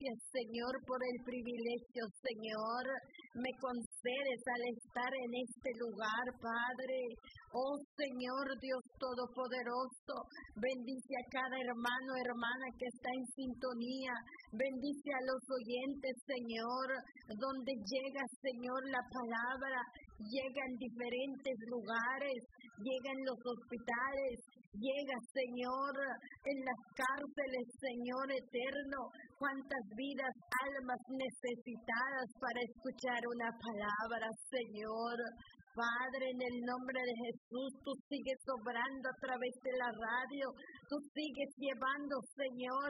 Gracias, Señor, por el privilegio, Señor, me concedes al estar en este lugar, Padre. Oh, Señor Dios Todopoderoso, bendice a cada hermano, hermana que está en sintonía. Bendice a los oyentes, Señor, donde llega, Señor, la palabra. Llega en diferentes lugares, llega en los hospitales, llega, Señor, en las cárceles, Señor eterno. Cuántas vidas, almas necesitadas para escuchar una palabra, Señor. Padre, en el nombre de Jesús, tú sigues obrando a través de la radio, tú sigues llevando, Señor,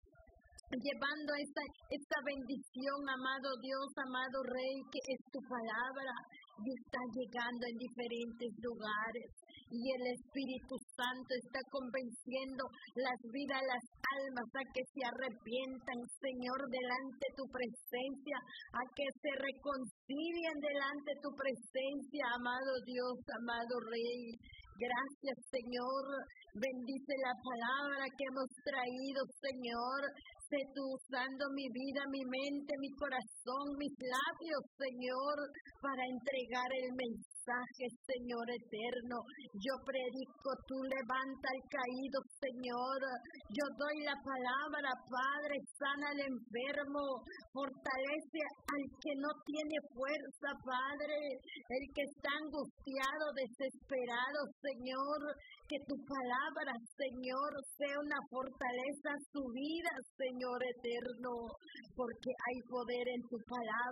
llevando esta bendición, amado Dios, amado Rey, que es tu palabra, y está llegando en diferentes lugares. Y el Espíritu Santo está convenciendo las vidas, las almas, a que se arrepientan, Señor, delante de tu presencia, a que se reconcilien delante de tu presencia, amado Dios, amado Rey. Gracias, Señor. Bendice la palabra que hemos traído, Señor. Sé tú usando mi vida, mi mente, mi corazón, mis labios, Señor, para entregar el mensaje, Señor eterno. Yo predico, tú levanta al caído, Señor. Yo doy la palabra, Padre, sana al enfermo, fortalece al que no tiene fuerza, Padre, el que está angustiado, desesperado, Señor. Que tu palabra, Señor, sea una fortaleza a su vida, Señor eterno, porque hay poder en tu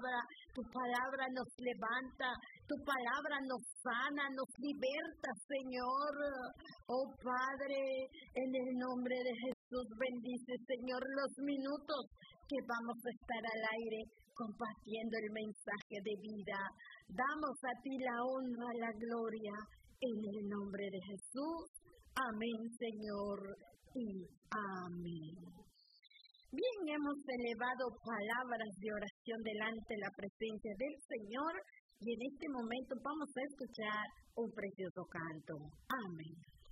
palabra nos levanta, tu palabra nos sana, nos liberta, Señor. Oh Padre, en el nombre de Jesús, bendice, Señor, los minutos que vamos a estar al aire compartiendo el mensaje de vida. Damos a ti la honra, la gloria, en el nombre de Jesús. Amén, Señor, y amén. Bien, hemos elevado palabras de oración delante de la presencia del Señor, y en este momento vamos a escuchar un precioso canto. Amén.